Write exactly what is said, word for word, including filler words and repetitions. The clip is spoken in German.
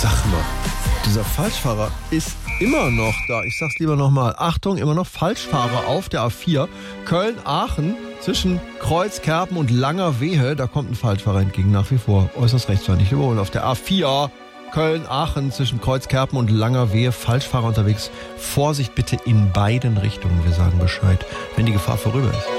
Sag mal, dieser Falschfahrer ist immer noch da. Ich sag's lieber nochmal. Achtung, immer noch Falschfahrer auf der A vier. Köln-Aachen zwischen Kreuzkerpen und Langerwehe. Da kommt ein Falschfahrer entgegen, nach wie vor. Äußerst rechtsfeindlich überholen. Auf der A vier Köln-Aachen zwischen Kreuzkerpen und Langerwehe. Falschfahrer unterwegs. Vorsicht bitte in beiden Richtungen. Wir sagen Bescheid, wenn die Gefahr vorüber ist.